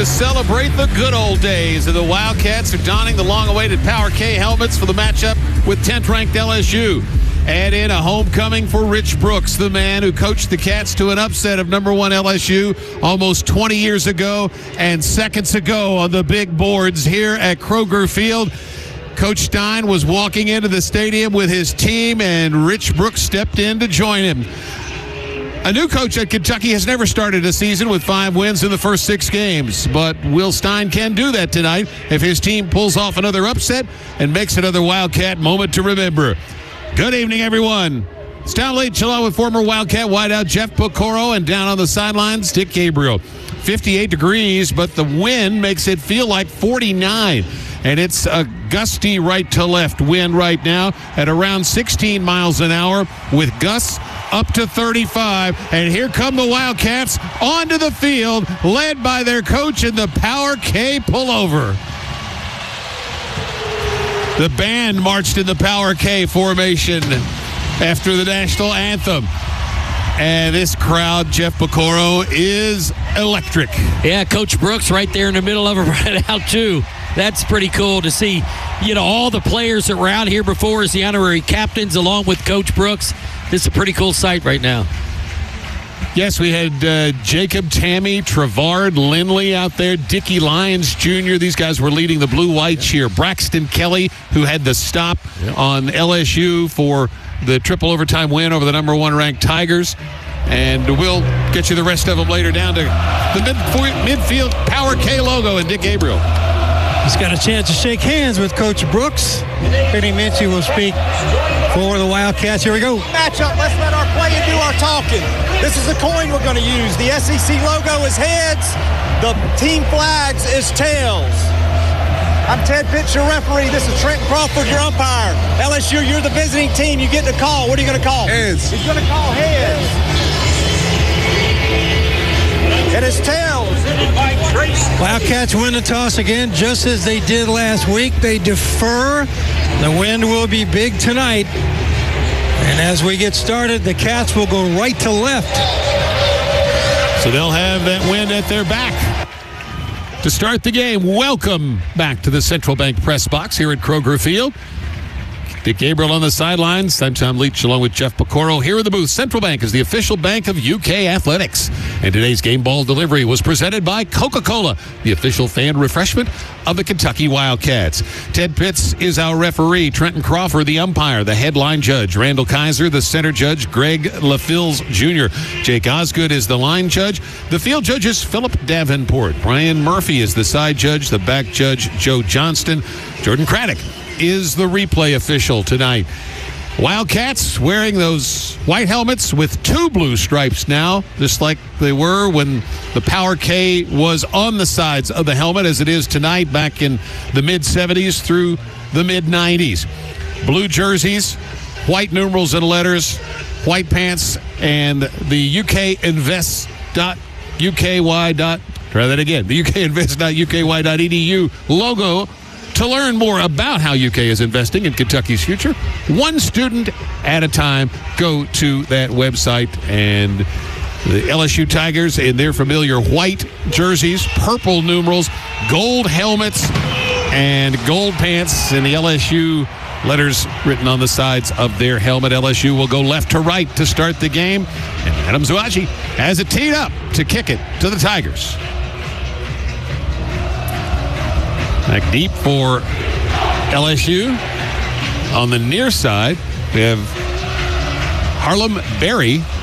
to celebrate the good old days. And the Wildcats are donning the long-awaited Power K helmets for the matchup with 10th-ranked LSU. Add in a homecoming for Rich Brooks, the man who coached the Cats to an upset of number 1 LSU almost 20 years ago and seconds ago on the big boards here at Kroger Field. Coach Stein was walking into the stadium with his team, and Rich Brooks stepped in to join him. A new coach at Kentucky has never started a season with 5 wins in the first 6 games, but Will Stein can do that tonight if his team pulls off another upset and makes another Wildcat moment to remember. Good evening, everyone. It's down late chill with former Wildcat wideout Jeff Piecoro, and down on the sidelines, Dick Gabriel. 58 degrees, but the wind makes it feel like 49. And it's a gusty right-to-left wind right now at around 16 miles an hour with gusts up to 35. And here come the Wildcats onto the field, led by their coach in the Power K pullover. The band marched in the Power K formation after the national anthem. And this crowd, Jeff Piecoro, is electric. Yeah, Coach Brooks right there in the middle of it right out, too. That's pretty cool to see, all the players that were out here before as the honorary captains along with Coach Brooks. This is a pretty cool sight right now. Yes, we had Jacob Tammy, Trevard Lindley out there, Dickie Lyons Jr. These guys were leading the blue-white cheer. Braxton Kelly, who had the stop on LSU for the triple overtime win over the number 1 ranked Tigers. And we'll get you the rest of them later down to the midfield Power K logo and Dick Gabriel. He's got a chance to shake hands with Coach Brooks. Penny Minchie will speak for the Wildcats. Here we go. Matchup. Let's let our play and do our talking. This is the coin we're going to use. The SEC logo is heads. The team flags is tails. I'm Ted Pitts, your referee. This is Trenton Crawford, your umpire. LSU, you're the visiting team. You get the call. What are you going to call? Heads. He's going to call heads. It is tails. Wildcats win the toss again, just as they did last week. They defer. The wind will be big tonight. And as we get started, the Cats will go right to left. So they'll have that wind at their back to start the game. Welcome back to the Central Bank press box here at Kroger Field. Dick Gabriel on the sidelines. I'm Tom Leach along with Jeff Piecoro here in the booth. Central Bank is the official bank of UK Athletics. And today's game ball delivery was presented by Coca-Cola, the official fan refreshment of the Kentucky Wildcats. Ted Pitts is our referee. Trenton Crawford, the umpire. The headline judge, Randall Kaiser. The center judge, Greg LaFills Jr. Jake Osgood is the line judge. The field judge is Philip Davenport. Brian Murphy is the side judge. The back judge, Joe Johnston. Jordan Craddock is the replay official tonight. Wildcats wearing those white helmets with 2 blue stripes now, just like they were when the Power K was on the sides of the helmet, as it is tonight back in the mid-70s through the mid-90s. Blue jerseys, white numerals and letters, white pants, and the ukinvest.uky.edu logo. To learn more about how UK is investing in Kentucky's future, one student at a time, go to that website. And the LSU Tigers in their familiar white jerseys, purple numerals, gold helmets, and gold pants, and the LSU letters written on the sides of their helmet. LSU will go left to right to start the game. And Adam Zuachi has it teed up to kick it to the Tigers. Back deep for LSU. On the near side, we have Harlem Berry